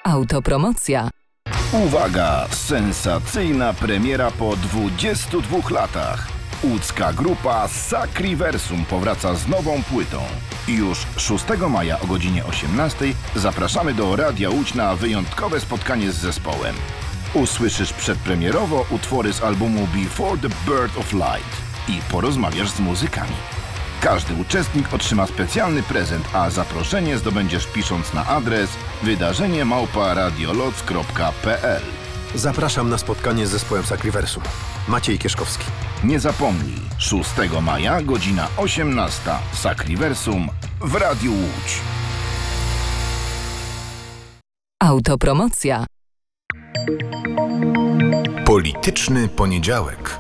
Autopromocja. Uwaga! Sensacyjna premiera po 22 latach. Łódzka grupa Sacriversum powraca z nową płytą. Już 6 maja o godzinie 18 zapraszamy do Radia Łódź na wyjątkowe spotkanie z zespołem. Usłyszysz przedpremierowo utwory z albumu Before the Birth of Light i porozmawiasz z muzykami. Każdy uczestnik otrzyma specjalny prezent, a zaproszenie zdobędziesz pisząc na adres wydarzenie@radioloc.pl. Zapraszam na spotkanie z zespołem Sacriversum. Maciej Kieszkowski. Nie zapomnij, 6 maja, godzina 18. Sacriversum w Radiu Łódź. Autopromocja. Polityczny poniedziałek.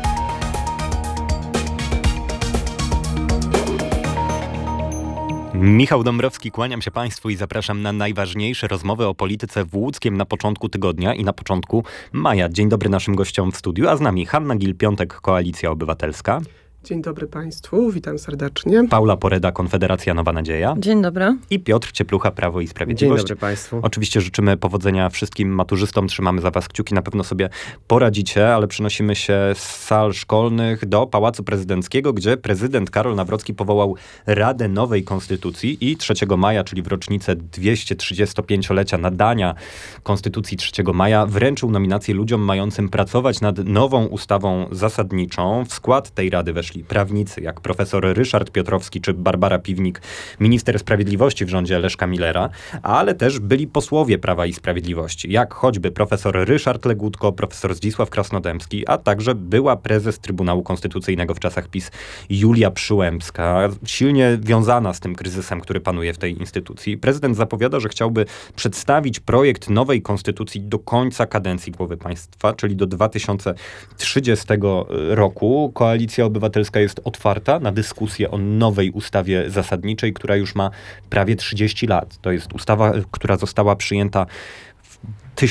Michał Dąbrowski, kłaniam się Państwu i zapraszam na najważniejsze rozmowy o polityce w Łódzkiem na początku tygodnia i na początku maja. Dzień dobry naszym gościom w studiu, a z nami Hanna Gil-Piątek, Koalicja Obywatelska. Dzień dobry Państwu, witam serdecznie. Paula Poreda, Konfederacja Nowa Nadzieja. Dzień dobry. I Piotr Cieplucha, Prawo i Sprawiedliwość. Dzień dobry Państwu. Oczywiście życzymy powodzenia wszystkim maturzystom, trzymamy za Was kciuki, na pewno sobie poradzicie, ale przenosimy się z sal szkolnych do Pałacu Prezydenckiego, gdzie prezydent Karol Nawrocki powołał Radę Nowej Konstytucji i 3 maja, czyli w rocznicę 235-lecia nadania Konstytucji 3 maja, wręczył nominację ludziom mającym pracować nad nową ustawą zasadniczą. W skład tej rady weszli prawnicy, jak profesor Ryszard Piotrowski czy Barbara Piwnik, minister sprawiedliwości w rządzie Leszka Millera, ale też byli posłowie Prawa i Sprawiedliwości, jak choćby profesor Ryszard Legutko, profesor Zdzisław Krasnodębski, a także była prezes Trybunału Konstytucyjnego w czasach PiS Julia Przyłębska, silnie wiązana z tym kryzysem, który panuje w tej instytucji. Prezydent zapowiada, że chciałby przedstawić projekt nowej konstytucji do końca kadencji głowy państwa, czyli do 2030 roku. Koalicja Obywatelska jest otwarta na dyskusję o nowej ustawie zasadniczej, która już ma prawie 30 lat. To jest ustawa, która została przyjęta w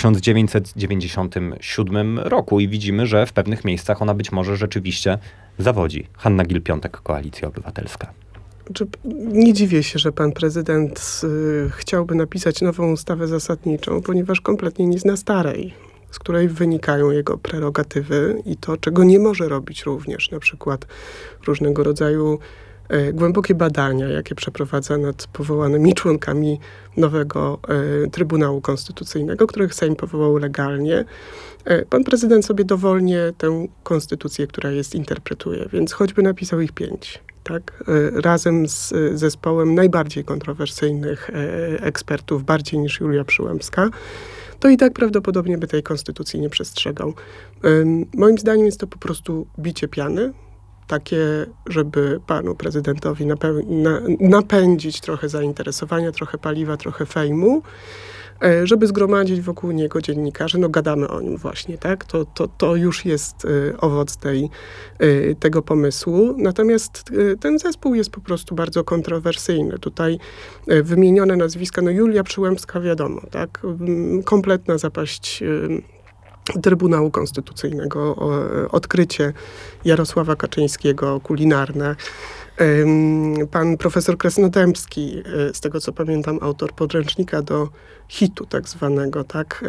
1997 roku i widzimy, że w pewnych miejscach ona być może rzeczywiście zawodzi. Hanna Gil-Piątek, Koalicja Obywatelska. Nie dziwię się, że pan prezydent chciałby napisać nową ustawę zasadniczą, ponieważ kompletnie nie zna starej, z której wynikają jego prerogatywy i to, czego nie może robić również, na przykład różnego rodzaju głębokie badania, jakie przeprowadza nad powołanymi członkami nowego Trybunału Konstytucyjnego, których Sejm powołał legalnie. Pan prezydent sobie dowolnie tę konstytucję, która jest, interpretuje, więc choćby napisał ich 5. Tak? Razem z zespołem najbardziej kontrowersyjnych ekspertów, bardziej niż Julia Przyłębska, to i tak prawdopodobnie by tej konstytucji nie przestrzegał. Moim zdaniem jest to po prostu bicie piany, takie, żeby panu prezydentowi napędzić trochę zainteresowania, trochę paliwa, trochę fejmu, żeby zgromadzić wokół niego dziennikarzy. No gadamy o nim właśnie, tak? To już jest owoc tego pomysłu. Natomiast ten zespół jest po prostu bardzo kontrowersyjny. Tutaj wymienione nazwiska, no Julia Przyłębska wiadomo, tak? Kompletna zapaść Trybunału Konstytucyjnego, odkrycie Jarosława Kaczyńskiego, kulinarne. Pan profesor Krasnodębski, z tego co pamiętam, autor podręcznika do hitu tak zwanego, tak?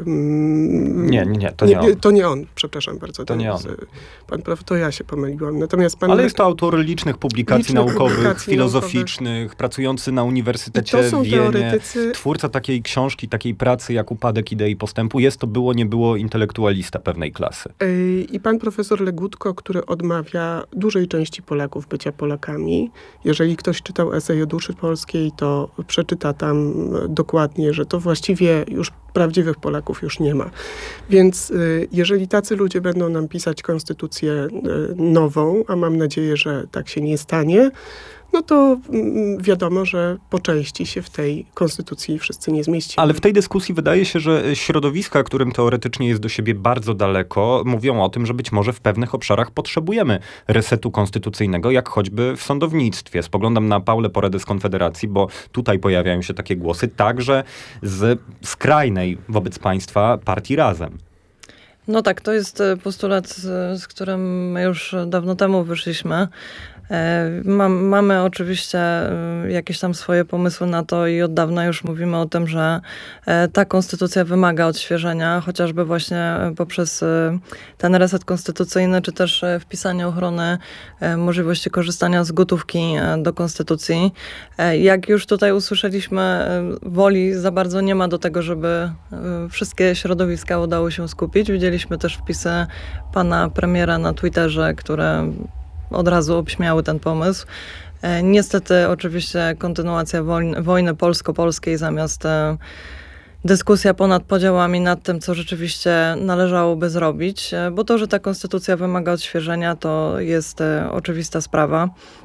Nie, to nie on. To nie on, przepraszam bardzo. To nie on. To ja się pomyliłam. Natomiast ale jest to autor licznych publikacji naukowych, filozoficznych, pracujący na Uniwersytecie w Wienie, twórca takiej książki, takiej pracy jak Upadek idei postępu. Było, nie było intelektualista pewnej klasy. I pan profesor Legutko, który odmawia dużej części Polaków bycia Polakami. Jeżeli ktoś czytał esej o duszy polskiej, to przeczyta tam dokładnie, że to właściwie już prawdziwych Polaków już nie ma. Więc jeżeli tacy ludzie będą nam pisać konstytucję nową, a mam nadzieję, że tak się nie stanie, no to wiadomo, że po części się w tej konstytucji wszyscy nie zmieścimy. Ale w tej dyskusji wydaje się, że środowiska, którym teoretycznie jest do siebie bardzo daleko, mówią o tym, że być może w pewnych obszarach potrzebujemy resetu konstytucyjnego, jak choćby w sądownictwie. Spoglądam na Paulę Poredę z Konfederacji, bo tutaj pojawiają się takie głosy, także z skrajnej wobec państwa partii Razem. No tak, to jest postulat, z którym my już dawno temu wyszliśmy. Mamy oczywiście jakieś tam swoje pomysły na to i od dawna już mówimy o tym, że ta konstytucja wymaga odświeżenia, chociażby właśnie poprzez ten reset konstytucyjny, czy też wpisanie ochrony możliwości korzystania z gotówki do konstytucji. Jak już tutaj usłyszeliśmy, woli za bardzo nie ma do tego, żeby wszystkie środowiska udało się skupić. Widzieliśmy też wpisy pana premiera na Twitterze, które od razu obśmiały ten pomysł. Niestety oczywiście kontynuacja wojny polsko-polskiej zamiast dyskusja ponad podziałami nad tym, co rzeczywiście należałoby zrobić, bo to, że ta konstytucja wymaga odświeżenia, to jest oczywista sprawa.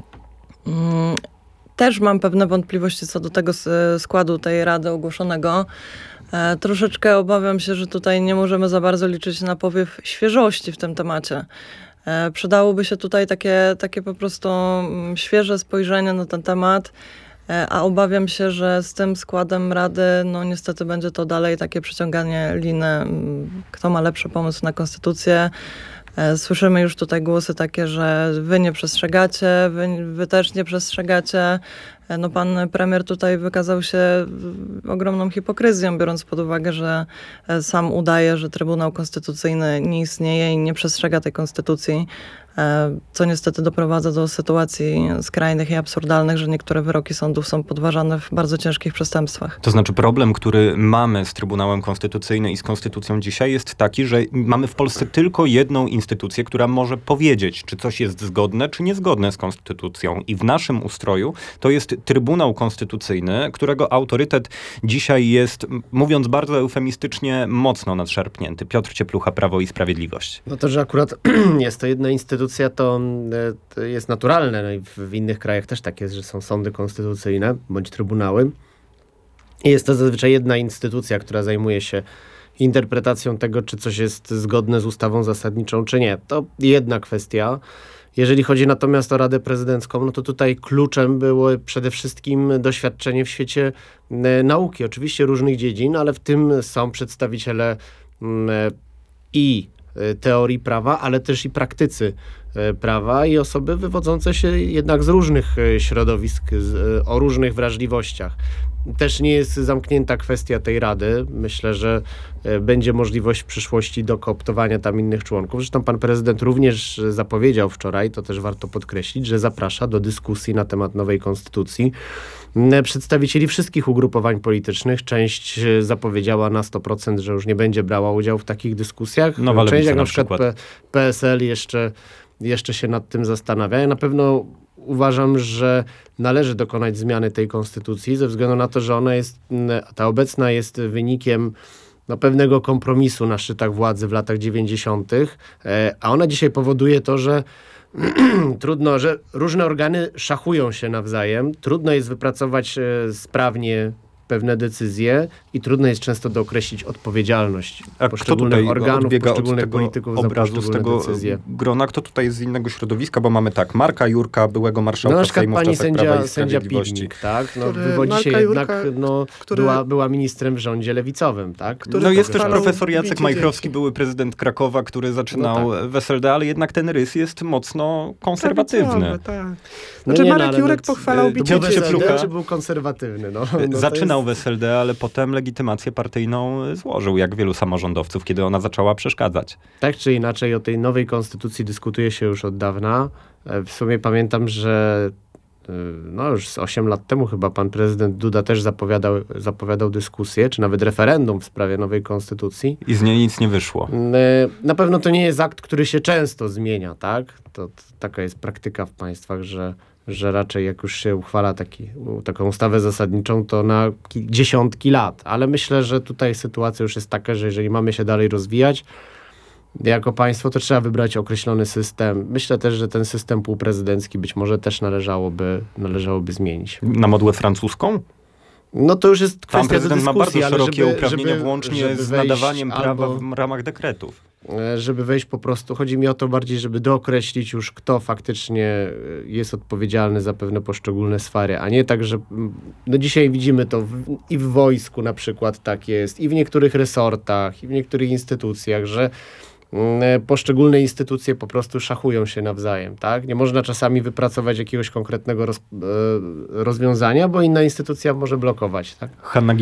Też mam pewne wątpliwości co do tego składu tej Rady ogłoszonego. Troszeczkę obawiam się, że tutaj nie możemy za bardzo liczyć na powiew świeżości w tym temacie. Przydałoby się tutaj takie po prostu świeże spojrzenie na ten temat, a obawiam się, że z tym składem Rady, no niestety będzie to dalej takie przeciąganie liny, kto ma lepszy pomysł na konstytucję. Słyszymy już tutaj głosy takie, że wy nie przestrzegacie, wy też nie przestrzegacie. No pan premier tutaj wykazał się ogromną hipokryzją, biorąc pod uwagę, że sam udaje, że Trybunał Konstytucyjny nie istnieje i nie przestrzega tej konstytucji, co niestety doprowadza do sytuacji skrajnych i absurdalnych, że niektóre wyroki sądów są podważane w bardzo ciężkich przestępstwach. To znaczy problem, który mamy z Trybunałem Konstytucyjnym i z Konstytucją dzisiaj jest taki, że mamy w Polsce tylko jedną instytucję, która może powiedzieć, czy coś jest zgodne, czy niezgodne z Konstytucją. I w naszym ustroju to jest Trybunał Konstytucyjny, którego autorytet dzisiaj jest, mówiąc bardzo eufemistycznie, mocno nadszarpnięty. Piotr Cieplucha, Prawo i Sprawiedliwość. No to, że akurat jest to jedna instytucja, to jest naturalne. No i w innych krajach też tak jest, że są sądy konstytucyjne bądź trybunały. I jest to zazwyczaj jedna instytucja, która zajmuje się interpretacją tego, czy coś jest zgodne z ustawą zasadniczą, czy nie. To jedna kwestia. Jeżeli chodzi natomiast o Radę Prezydencką, no to tutaj kluczem było przede wszystkim doświadczenie w świecie nauki. Oczywiście różnych dziedzin, ale w tym są przedstawiciele i teorii prawa, ale też i praktycy prawa i osoby wywodzące się jednak z różnych środowisk, o różnych wrażliwościach. Też nie jest zamknięta kwestia tej Rady. Myślę, że będzie możliwość w przyszłości do kooptowania tam innych członków. Zresztą pan prezydent również zapowiedział wczoraj, to też warto podkreślić, że zaprasza do dyskusji na temat nowej konstytucji przedstawicieli wszystkich ugrupowań politycznych. Część zapowiedziała na 100%, że już nie będzie brała udziału w takich dyskusjach. Nowa Lewica Część, jak na na przykład PSL jeszcze się nad tym zastanawia. Ja na pewno uważam, że należy dokonać zmiany tej konstytucji ze względu na to, że ta obecna jest wynikiem pewnego kompromisu na szczytach władzy w latach 90., a ona dzisiaj powoduje to, że że różne organy szachują się nawzajem, trudno jest wypracować sprawnie pewne decyzje i trudno jest często dookreślić odpowiedzialność poszczególnych organów, poszczególnych polityków za poszczególne decyzje. Grona, kto tutaj jest z innego środowiska, bo mamy tak, Marka Jurka, byłego marszałka Sejmu w czasach Prawa i Sprawiedliwości. Piwnik, tak? Wywodzi się jednak, była ministrem w rządzie lewicowym, tak? Jest też profesor Jacek Majchrowski, były prezydent Krakowa, który zaczynał w SLD, ale jednak ten rys jest mocno konserwatywny. Tak. Marek Jurek pochwalał bicie SLD, czy był konserwatywny? Zaczynał w SLD, ale potem legitymację partyjną złożył, jak wielu samorządowców, kiedy ona zaczęła przeszkadzać. Tak czy inaczej, o tej nowej konstytucji dyskutuje się już od dawna. W sumie pamiętam, że już z 8 lat temu chyba pan prezydent Duda też zapowiadał dyskusję, czy nawet referendum w sprawie nowej konstytucji. I z niej nic nie wyszło. Na pewno to nie jest akt, który się często zmienia, tak? To taka jest praktyka w państwach, że raczej jak już się uchwala taką ustawę zasadniczą, to na dziesiątki lat. Ale myślę, że tutaj sytuacja już jest taka, że jeżeli mamy się dalej rozwijać jako państwo, to trzeba wybrać określony system. Myślę też, że ten system półprezydencki być może też należałoby zmienić. Na modłę francuską? No to już jest kwestia do dyskusji. Pan prezydent ma bardzo szerokie uprawnienia, włącznie z nadawaniem prawa w ramach dekretów. Żeby wejść po prostu, chodzi mi o to bardziej, żeby dookreślić już, kto faktycznie jest odpowiedzialny za pewne poszczególne sfery, a nie tak, że dzisiaj widzimy to i w wojsku na przykład tak jest, i w niektórych resortach, i w niektórych instytucjach, że poszczególne instytucje po prostu szachują się nawzajem, tak? Nie można czasami wypracować jakiegoś konkretnego rozwiązania, bo inna instytucja może blokować, tak? Hanna